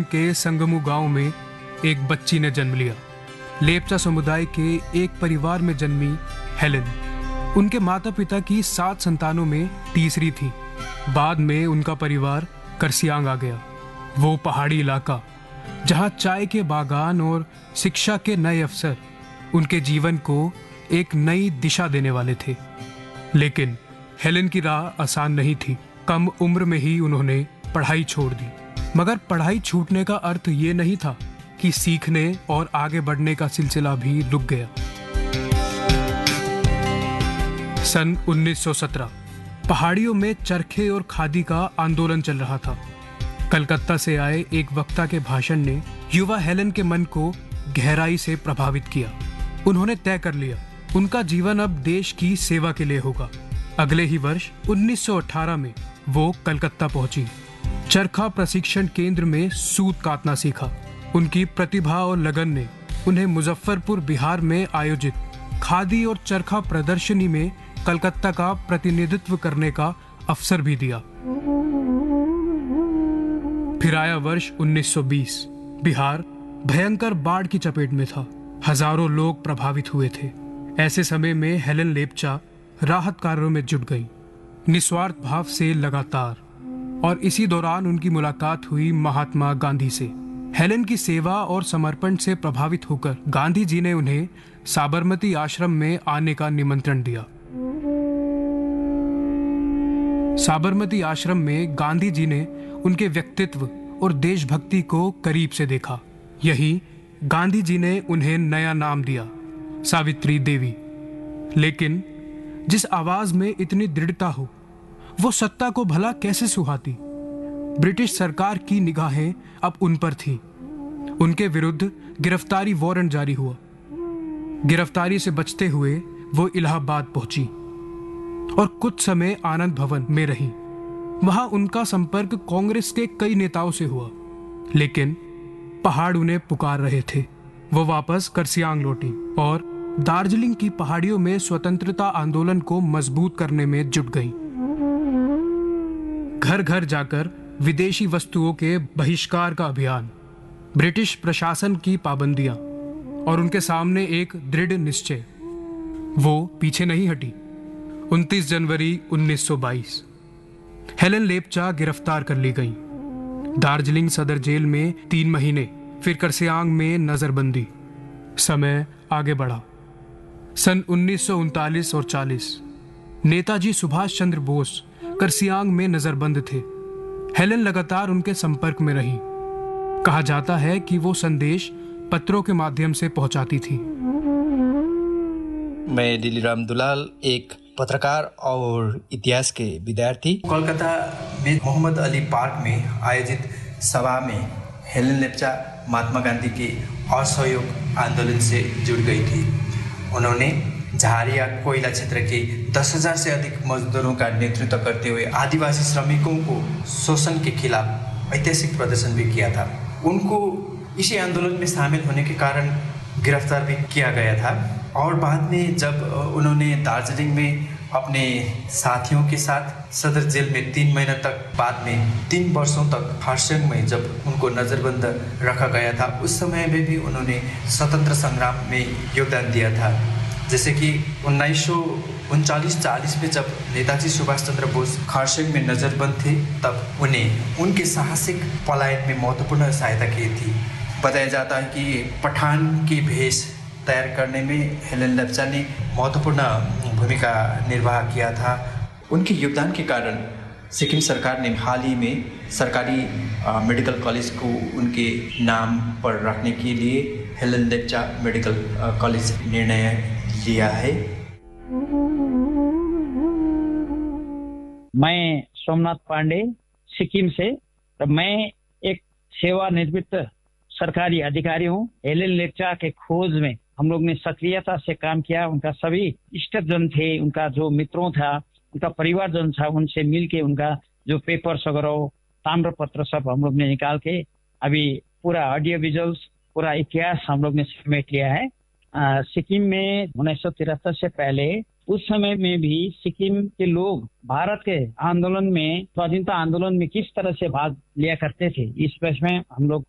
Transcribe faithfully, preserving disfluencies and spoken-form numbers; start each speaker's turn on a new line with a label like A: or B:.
A: के संगमू गांव में एक बच्ची ने जन्म लिया। लेप्चा समुदाय के एक परिवार में जन्मी हेलेन उनके माता पिता की सात संतानों में तीसरी थी। बाद में उनका परिवार करसियांग आ गया, वो पहाड़ी इलाका जहां चाय के बागान और शिक्षा के नए अवसर उनके जीवन को एक नई दिशा देने वाले थे। लेकिन हेलेन की राह आसान नहीं थी। कम उम्र में ही उन्होंने पढ़ाई छोड़ दी, मगर पढ़ाई छूटने का अर्थ ये नहीं था कि सीखने और आगे बढ़ने का सिलसिला भी रुक गया। सन उन्नीस सौ सत्रह पहाड़ियों में चरखे और खादी का आंदोलन चल रहा था। कलकत्ता से आए एक वक्ता के भाषण ने युवा हेलेन के मन को गहराई से प्रभावित किया। उन्होंने तय कर लिया उनका जीवन अब देश की सेवा के लिए होगा। अगले ही वर्ष उन्नीस सौ अठारह में वो कलकत्ता पहुंची। चरखा प्रशिक्षण केंद्र में सूत काटना सीखा। उनकी प्रतिभा और लगन ने उन्हें मुजफ्फरपुर बिहार में आयोजित खादी और चरखा प्रदर्शनी में कलकत्ता का प्रतिनिधित्व करने का अवसर भी दिया। फिर आया वर्ष उन्नीस सौ बीस। बिहार भयंकर बाढ़ की चपेट में था। हजारों लोग प्रभावित हुए थे। ऐसे समय में हेलेन लेप्चा राहत कार्यों में जुट गई, निस्वार्थ भाव से लगातार। और इसी दौरान उनकी मुलाकात हुई महात्मा गांधी से। हेलेन की सेवा और समर्पण से प्रभावित होकर गांधी जी ने उन्हें साबरमती आश्रम में आने का निमंत्रण दिया। साबरमती आश्रम में गांधी जी ने उनके व्यक्तित्व और देशभक्ति को करीब से देखा। यही गांधी जी ने उन्हें नया नाम दिया, सावित्री देवी। लेकिन जिस आवाज में इतनी दृढ़ता हो, वो सत्ता को भला कैसे सुहाती। ब्रिटिश सरकार की निगाहें अब उन पर थी। उनके विरुद्ध गिरफ्तारी वारंट जारी हुआ। गिरफ्तारी से बचते हुए वो इलाहाबाद पहुंची और कुछ समय आनंद भवन में रही। वहां उनका संपर्क कांग्रेस के कई नेताओं से हुआ, लेकिन पहाड़ उन्हें पुकार रहे थे। वो वापस करसियांग लौटी और दार्जिलिंग की पहाड़ियों में स्वतंत्रता आंदोलन को मजबूत करने में जुट गई। घर घर जाकर विदेशी वस्तुओं के बहिष्कार का अभियान, ब्रिटिश प्रशासन की पाबंदियां और उनके सामने एक दृढ़ निश्चय, वो पीछे नहीं हटी। उनतीस जनवरी उन्नीस सौ बाईस हेलेन लेप्चा गिरफ्तार कर ली गई। दार्जिलिंग सदर जेल में तीन महीने, फिर करसियांग में नजरबंदी। समय आगे बढ़ा। सन उन्नीस सौ उनतालीस और चालीस नेताजी सुभाष चंद्र बोस करसियांग में नजरबंद थे। हेलेन लगातार उनके संपर्क में रही। कहा जाता है कि वो संदेश पत्रों के माध्यम से पहुंचाती थी।
B: मैं दिलीराम दुलाल, एक पत्रकार और इतिहास के विद्यार्थी, कोलकाता में मोहम्मद अली पार्क में आयोजित सभा में हेलेन लेप्चा महात्मा गांधी के असहयोग आंदोलन से जुड़ गई थी। उन्होंने झारिया कोयला क्षेत्र के दस हजार से अधिक मजदूरों का नेतृत्व करते हुए आदिवासी श्रमिकों को शोषण के खिलाफ ऐतिहासिक प्रदर्शन भी किया था। उनको इसी आंदोलन में शामिल होने के कारण गिरफ्तार भी किया गया था और बाद में जब उन्होंने दार्जिलिंग में अपने साथियों के साथ सदर जेल में तीन महीने तक, बाद में तीन वर्षों तक खारसंग में जब उनको नज़रबंद रखा गया था, उस समय में भी उन्होंने स्वतंत्र संग्राम में योगदान दिया था। जैसे कि उन्नीस सौ उनचालीस चालीस में जब नेताजी सुभाष चंद्र बोस खारसंग में नज़रबंद थे, तब उन्हें उनके साहसिक पलायन में महत्वपूर्ण सहायता की थी। बताया जाता है कि पठान की भेष तैयार करने में हेलेन लेप्चा ने महत्वपूर्ण भूमिका निर्वाह किया था। उनके योगदान के कारण सिक्किम सरकार ने हाल ही में सरकारी मेडिकल कॉलेज को उनके नाम पर रखने के लिए हेलेन लेप्चा मेडिकल कॉलेज निर्णय लिया है।
C: मैं सोमनाथ पांडे सिक्किम से, तो मैं एक सेवानिवृत्त सरकारी अधिकारी हूँ। हेलेन लेप्चा के खोज में हम लोग ने सक्रियता से काम किया। उनका सभी इष्टजन थे, उनका जो मित्रों था, उनका परिवारजन था, उनसे मिलके उनका जो पेपर्स वगैरह, ताम्र पत्र सब हम लोग ने निकाल के अभी पूरा ऑडियो विजुअल्स, पूरा इतिहास हम लोग ने समेट लिया है। आ, सिक्किम में उन्नीस सौ तिहत्तर से पहले उस समय में भी सिक्किम के लोग भारत के आंदोलन में, स्वाधीनता आंदोलन में किस तरह से भाग लिया करते थे, इस विषय में हम लोग